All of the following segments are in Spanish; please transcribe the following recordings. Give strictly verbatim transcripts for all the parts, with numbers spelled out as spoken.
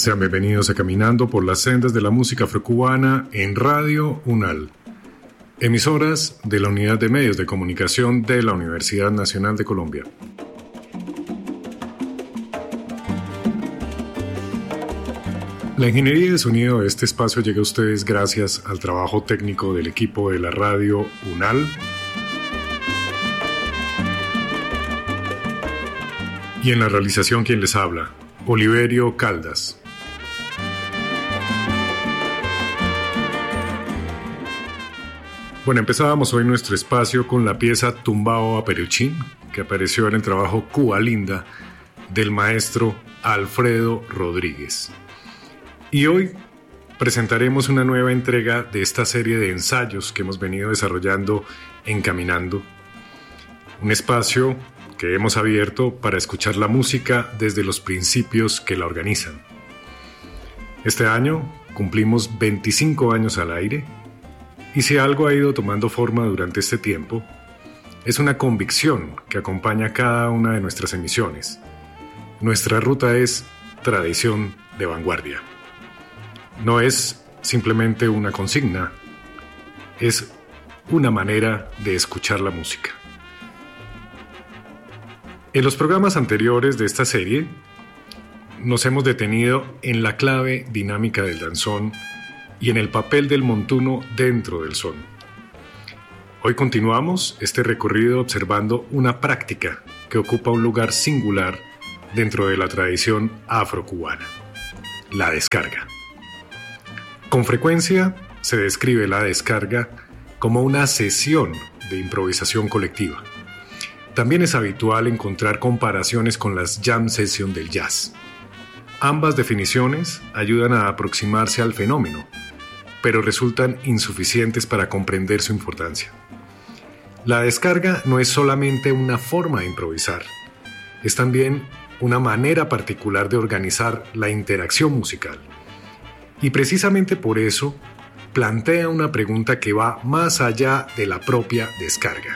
Sean bienvenidos a Caminando por las sendas de la música afrocubana en Radio UNAL, emisoras de la Unidad de Medios de Comunicación de la Universidad Nacional de Colombia. La ingeniería de sonido de este espacio llega a ustedes gracias al trabajo técnico del equipo de la Radio UNAL y en la realización quien les habla, Oliverio Caldas. Bueno, empezábamos hoy nuestro espacio con la pieza Tumbao a Peruchín, que apareció en el trabajo Cuba Linda del maestro Alfredo Rodríguez. Y hoy presentaremos una nueva entrega de esta serie de ensayos que hemos venido desarrollando en Caminando, un espacio que hemos abierto para escuchar la música desde los principios que la organizan. Este año cumplimos veinticinco años al aire, y si algo ha ido tomando forma durante este tiempo, es una convicción que acompaña cada una de nuestras emisiones. Nuestra ruta es tradición de vanguardia. No es simplemente una consigna, es una manera de escuchar la música. En los programas anteriores de esta serie, nos hemos detenido en la clave dinámica del danzón y en el papel del montuno dentro del son. Hoy continuamos este recorrido observando una práctica que ocupa un lugar singular dentro de la tradición afrocubana: la descarga. Con frecuencia se describe la descarga como una sesión de improvisación colectiva. También es habitual encontrar comparaciones con las jam sessions del jazz. Ambas definiciones ayudan a aproximarse al fenómeno, pero resultan insuficientes para comprender su importancia. La descarga no es solamente una forma de improvisar, es también una manera particular de organizar la interacción musical. Y precisamente por eso plantea una pregunta que va más allá de la propia descarga.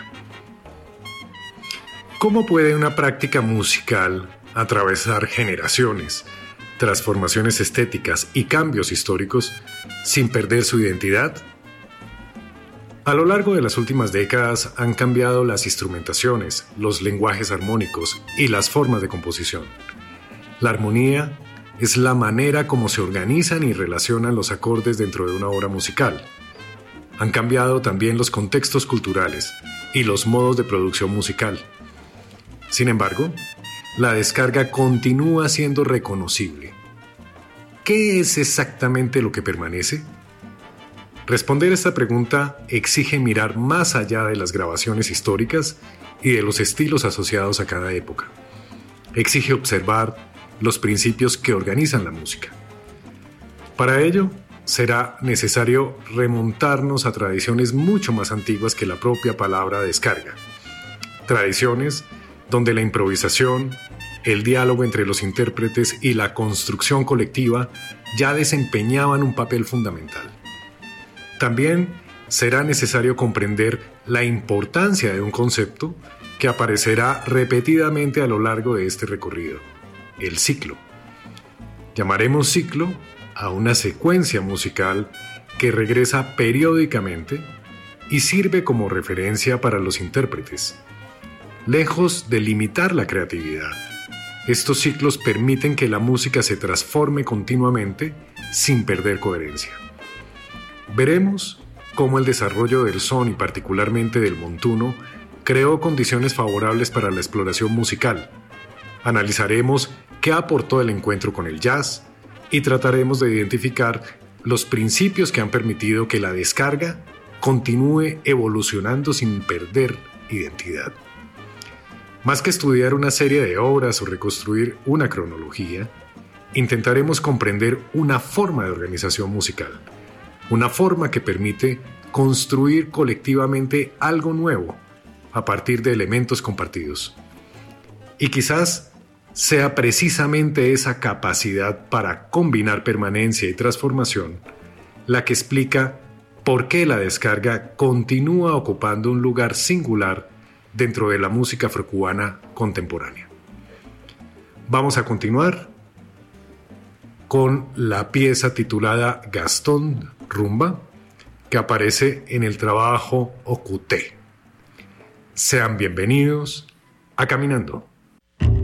¿Cómo puede una práctica musical atravesar generaciones, transformaciones estéticas y cambios históricos sin perder su identidad? A lo largo de las últimas décadas han cambiado las instrumentaciones, los lenguajes armónicos y las formas de composición. La armonía es la manera como se organizan y relacionan los acordes dentro de una obra musical. Han cambiado también los contextos culturales y los modos de producción musical. Sin embargo, la descarga continúa siendo reconocible. ¿Qué es exactamente lo que permanece? Responder esta pregunta exige mirar más allá de las grabaciones históricas y de los estilos asociados a cada época. Exige observar los principios que organizan la música. Para ello, será necesario remontarnos a tradiciones mucho más antiguas que la propia palabra descarga. Tradiciones donde la improvisación, el diálogo entre los intérpretes y la construcción colectiva ya desempeñaban un papel fundamental. También será necesario comprender la importancia de un concepto que aparecerá repetidamente a lo largo de este recorrido: el ciclo. Llamaremos ciclo a una secuencia musical que regresa periódicamente y sirve como referencia para los intérpretes. Lejos de limitar la creatividad, estos ciclos permiten que la música se transforme continuamente sin perder coherencia. Veremos cómo el desarrollo del son y particularmente del montuno creó condiciones favorables para la exploración musical. Analizaremos qué aportó el encuentro con el jazz y trataremos de identificar los principios que han permitido que la descarga continúe evolucionando sin perder identidad. Más que estudiar una serie de obras o reconstruir una cronología, intentaremos comprender una forma de organización musical, una forma que permite construir colectivamente algo nuevo a partir de elementos compartidos. Y quizás sea precisamente esa capacidad para combinar permanencia y transformación la que explica por qué la descarga continúa ocupando un lugar singular dentro de la música afrocubana contemporánea. Vamos a continuar con la pieza titulada Gastón Rumba, que aparece en el trabajo Ocuté. Sean bienvenidos a Caminando.